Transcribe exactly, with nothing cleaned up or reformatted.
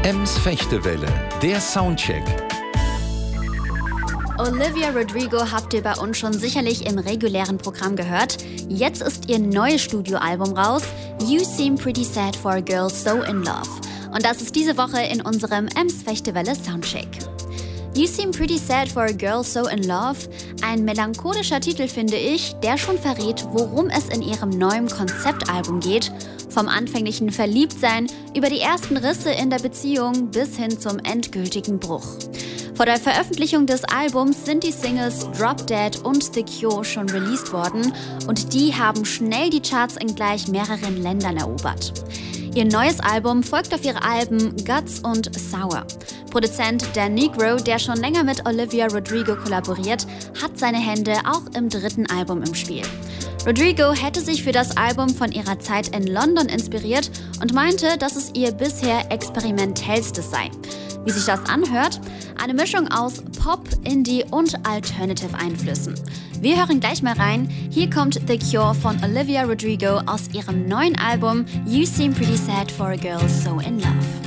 Ems Fechtewelle, der Soundcheck. Olivia Rodrigo habt ihr bei uns schon sicherlich im regulären Programm gehört. Jetzt ist ihr neues Studioalbum raus, You Seem Pretty Sad for a Girl So in Love. Und das ist diese Woche in unserem Ems Fechtewelle Soundcheck. You Seem Pretty Sad for a Girl So in Love, ein melancholischer Titel, finde ich, der schon verrät, worum es in ihrem neuen Konzeptalbum geht. Vom anfänglichen Verliebtsein über die ersten Risse in der Beziehung bis hin zum endgültigen Bruch. Vor der Veröffentlichung des Albums sind die Singles Drop Dead und The Cure schon released worden und die haben schnell die Charts in gleich mehreren Ländern erobert. Ihr neues Album folgt auf ihre Alben Guts und Sour. Produzent Dan Negro, der schon länger mit Olivia Rodrigo kollaboriert, hat seine Hände auch im dritten Album im Spiel. Rodrigo hätte sich für das Album von ihrer Zeit in London inspiriert und meinte, dass es ihr bisher experimentellstes sei. Wie sich das anhört? Eine Mischung aus Pop, Indie und Alternative-Einflüssen. Wir hören gleich mal rein. Hier kommt The Cure von Olivia Rodrigo aus ihrem neuen Album You Seem Pretty Sad for a Girl So in Love.